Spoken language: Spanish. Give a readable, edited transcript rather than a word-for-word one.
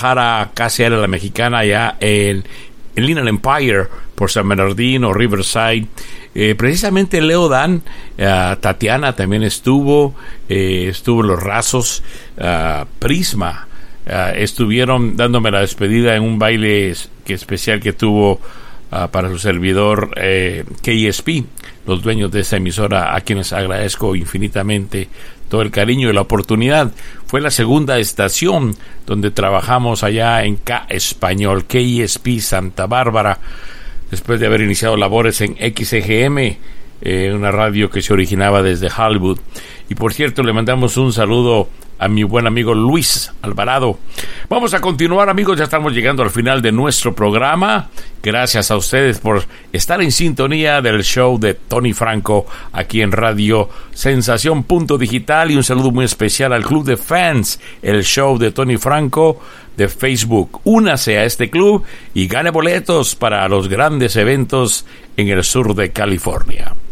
Guadalajara, casi era la Mexicana, allá en Inland Empire, por San Bernardino, Riverside. Precisamente Leo Dan, Tatiana también estuvo Los Rasos, Prisma, estuvieron dándome la despedida en un baile especial que tuvo para su servidor KSP, los dueños de esa emisora, a quienes agradezco infinitamente todo el cariño y la oportunidad. Fue la segunda estación donde trabajamos allá en K Español, KSP Santa Bárbara, después de haber iniciado labores en XEGM, una radio que se originaba desde Hollywood. Y por cierto, le mandamos un saludo a mi buen amigo Luis Alvarado. Vamos a continuar, amigos, ya estamos llegando al final de nuestro programa. Gracias a ustedes por estar en sintonía del show de Tony Franco aquí en Radio Sensación Punto Digital, y un saludo muy especial al Club de Fans, el show de Tony Franco de Facebook. Únase a este club y gane boletos para los grandes eventos en el sur de California.